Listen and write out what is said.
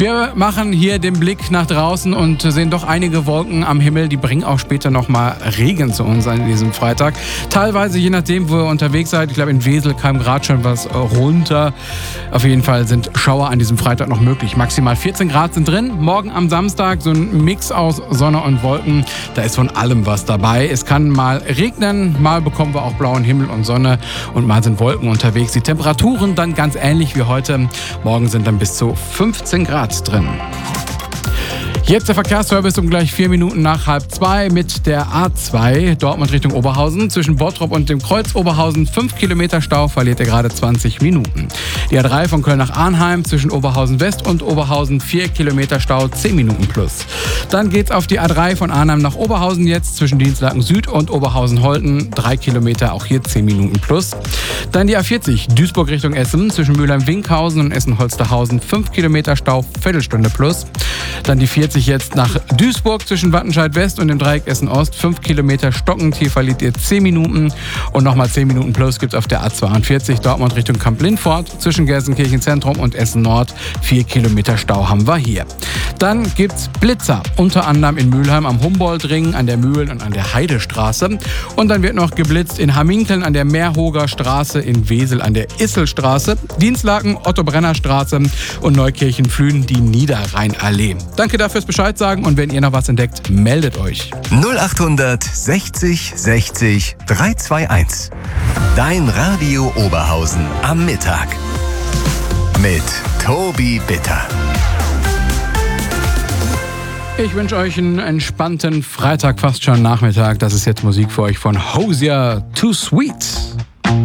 Wir machen hier den Blick nach draußen und sehen doch einige Wolken am Himmel. Die bringen auch später nochmal Regen zu uns an diesem Freitag. Teilweise, je nachdem, wo ihr unterwegs seid. Ich glaube, in Wesel kam gerade schon was runter. Auf jeden Fall sind Schauer an diesem Freitag noch möglich. Maximal 14 Grad sind drin. Morgen am Samstag so ein Mix aus Sonne und Wolken. Da ist von allem was dabei. Es kann mal regnen, mal bekommen wir auch blauen Himmel und Sonne und mal sind Wolken unterwegs. Die Temperaturen dann ganz ähnlich wie heute. Morgen sind dann bis zu 15 Grad drin. Jetzt der Verkehrsservice um gleich 4 Minuten nach 1:30 mit der A2 Dortmund Richtung Oberhausen. Zwischen Bottrop und dem Kreuz Oberhausen 5 Kilometer Stau, verliert ihr gerade 20 Minuten. Die A3 von Köln nach Arnheim zwischen Oberhausen West und Oberhausen 4 Kilometer Stau, 10 Minuten plus. Dann geht's auf die A3 von Arnheim nach Oberhausen jetzt zwischen Dienstlaken Süd und Oberhausen-Holten 3 Kilometer, auch hier 10 Minuten plus. Dann die A40 Duisburg Richtung Essen zwischen Mülheim-Winkhausen und Essen-Holsterhausen 5 Kilometer Stau, Viertelstunde plus. Dann die 40 jetzt nach Duisburg zwischen Wattenscheid West und dem Dreieck Essen Ost 5 Kilometer stockend, hier verliert ihr 10 Minuten und nochmal 10 Minuten plus gibt es auf der A42 Dortmund Richtung Kamp-Lindfort zwischen Gelsenkirchen Zentrum und Essen Nord 4 Kilometer Stau haben wir hier. Dann gibt's Blitzer, unter anderem in Mülheim am Humboldt-Ring, an der Mühlen- und an der Heidestraße. Und dann wird noch geblitzt in Hamminkeln an der Meerhoger Straße, in Wesel an der Isselstraße, Dienstlaken Otto-Brenner-Straße und Neukirchen-Flühen die Niederrheinallee. Danke dafür fürs Bescheid sagen und wenn ihr noch was entdeckt, meldet euch. 0800 60 60 321. Dein Radio Oberhausen am Mittag. Mit Tobi Bitter. Ich wünsche euch einen entspannten Freitag, fast schon Nachmittag. Das ist jetzt Musik für euch von Hosier, Too Sweet.